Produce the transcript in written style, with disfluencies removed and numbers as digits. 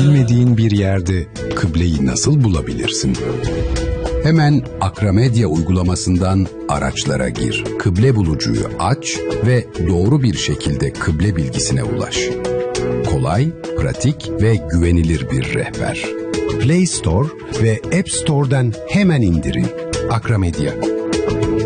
Bilmediğin bir yerde kıbleyi nasıl bulabilirsin? Hemen Akramedya uygulamasından araçlara gir. Kıble bulucuyu aç ve doğru bir şekilde kıble bilgisine ulaş. Kolay, pratik ve güvenilir bir rehber. Play Store ve App Store'dan hemen indirin. Akramedya.